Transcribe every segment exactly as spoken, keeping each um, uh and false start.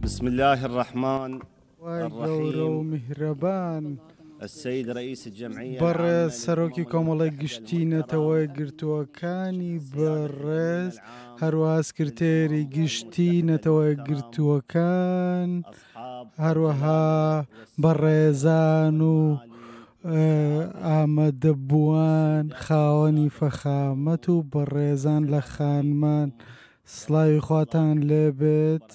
بسم الله الرحمن وگەورە و میهرەبان السيد رئيس الجمعية بەڕێز سەرۆکی کۆمەڵی گشتینەتەوەی گرتووەکانی بەڕێز هەروەها سکرتێری گشتینەتەوەی گرتووەکان هەروەها بەڕێزان و ئامادەبووان خاوەنی فەخامەت و بەڕێزان لە خانمان سڵاوی خواتان لێبێت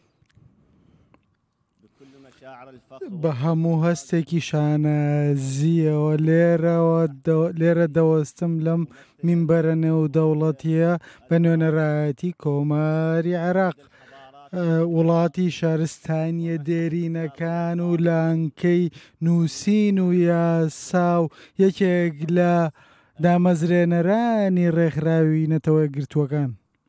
بە هەموو هەستێکی شانازیەوە لێرە دەوەستم لەم مینبەرە نێودەوڵەتیە بە نوێنەرایەتی کۆماری عێراق وڵاتی شارستانیە دێرینەکان و لانکەی نووسین و یاسا و یەکێک لە دامەزرێنەرانی ڕێکخراوی نەتەوەی گرتووەکان.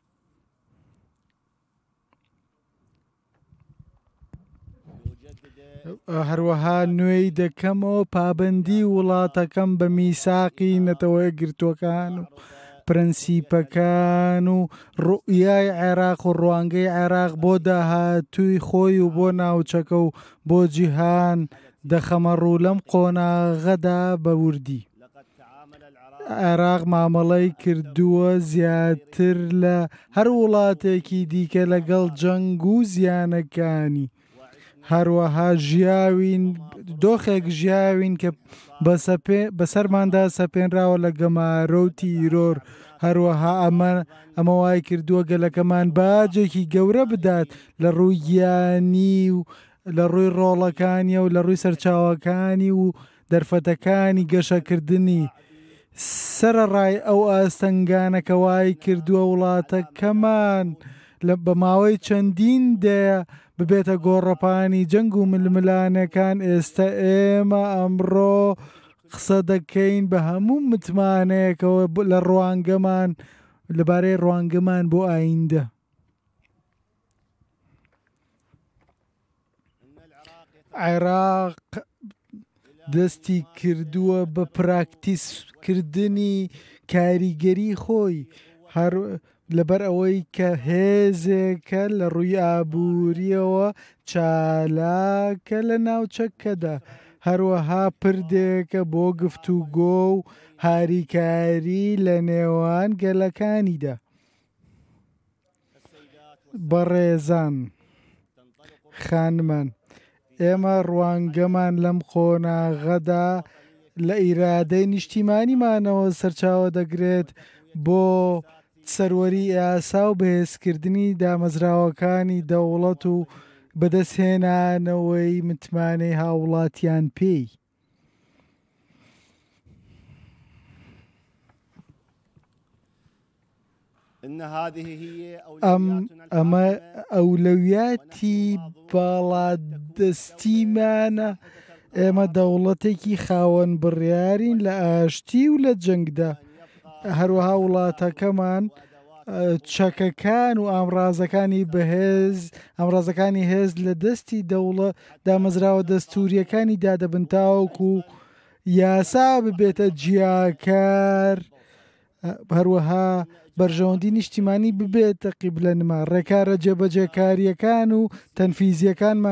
هەروەها نوێی دەکەمەوە پابەندی وڵاتەکەم بە میساقی نەتەوەی گرتووەکان و پرەنسیپەکان و ڕوئیای عێراق و ڕوانگەی عێراق بۆ داهاتووی خۆی و بۆ ناوچەکە و بۆ جیهان دەخەمە ڕوو لەم قۆناغەدا بە وردی. عێراق مامەڵەی کردووە زیاتر لە هەر وڵاتێکی دیکە لەگەڵ جەنگ و زیانەکانی. هەروەها ژیاوین دۆخێک ژیاوین کە بەسەرماندا سەپێنراوە لە گەمارە و تیرۆر. هەروەها ئەمە ئەمە وای کردووە گەلەکەمان باجێکی گەورە بدات لە ڕووی گیانی و لە ڕووی ڕۆڵەکانی و لە ڕووی سەرچاوەکانی و دەرفەتەکانی گەشەکردنی. سەرەڕای ئەو ئاستەنگانەکە وای کردووە وڵاتەکەمان بە ماوەی چەندین دەیە ببێتە گۆڕەپانی جەنگ و ململانەکان. ئێستا ئێمە ئەمڕۆ قسە دەکەین بە هەموو متمانەیەکەوە لە ڕوانگەمان لەبارەی ڕوانگەمان بۆ ئایندە. عێراق دەستی کردووە بە پراکتیسکردنی کاریگەری خۆی هەر لەبەر ئەوەی کە هێزێکە لە ڕووی ئابووریەوە چالاکە لە ناوچەکەدا. هەروەها پردێکە بۆ گفتوگۆ و هاریکاری لە نێوان گەلەکانیدا. بەڕێزان خانمان ئێمە ڕوانگەمان لەم قۆناغەدا لە ئیرادەی نیشتیمانیمانەوە سەرچاوە دەگرێت بۆ سەروەری یاسا و بەهێزکردنی دامەزراوەکانی دەوڵەت و بەدەستهێنانەوەی متمانەی هاوڵاتیان پێی. ئەم ئەمە ئەولەویاتی باڵادەستیمانە. ئێمە دەوڵەتێکی خاوەن بڕیارین لە ئاشتی و لە جەنگدا. هەروەها وڵاتەکەمان چەکەکان و ئامڕازەکانی بەهێز ئامڕازەکانی هێز لە دەستی دەوڵە دامەزراوە دەستوریەکانی دادەبن تاوەکو یاسا ببێتە جیاکار. هەروەها بەرژەوەندی نیشتیمانی ببێتە قیبلە نما. ڕێکارە جێبەجێکاریەکان و تەنفیزیەکانمان